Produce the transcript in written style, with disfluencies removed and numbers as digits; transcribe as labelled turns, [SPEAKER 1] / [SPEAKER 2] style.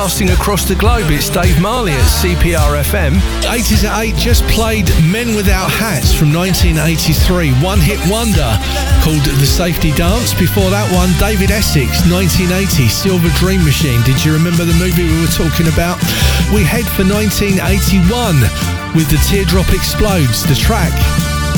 [SPEAKER 1] broadcasting across the globe. It's Dave Marley at CPR FM.
[SPEAKER 2] 80s at 8 just played Men Without Hats from 1983, one-hit wonder called The Safety Dance. Before that one, David Essex, 1980, Silver Dream Machine. Did you remember the movie we were talking about? We head for 1981 with The Teardrop Explodes, the track